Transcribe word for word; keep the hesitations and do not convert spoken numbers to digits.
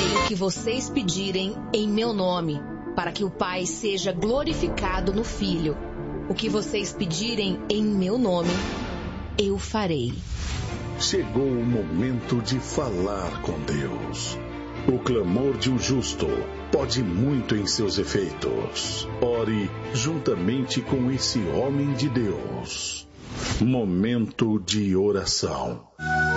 Farei o que vocês pedirem em meu nome, para que o Pai seja glorificado no Filho. O que vocês pedirem em meu nome, eu farei. Chegou o momento de falar com Deus. O clamor de um justo pode muito em seus efeitos. Ore juntamente com esse homem de Deus. Momento de oração.